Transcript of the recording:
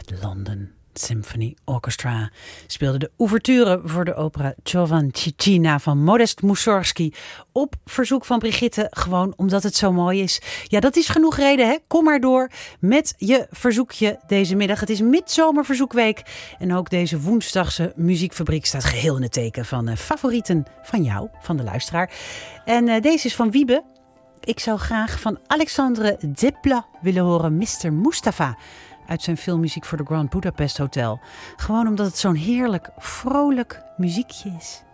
Het London Symphony Orchestra speelde de ouverture voor de opera Giovannicina van Modest Mussorgsky op verzoek van Brigitte, gewoon omdat het zo mooi is. Ja, dat is genoeg reden, hè? Kom maar door met je verzoekje deze middag. Het is midzomerverzoekweek en ook deze woensdagse muziekfabriek staat geheel in het teken van favorieten van jou, van de luisteraar. En deze is van Wiebe. Ik zou graag van Alexandre Desplat willen horen Mr. Mustafa uit zijn filmmuziek voor de Grand Budapest Hotel. Gewoon omdat het zo'n heerlijk, vrolijk muziekje is.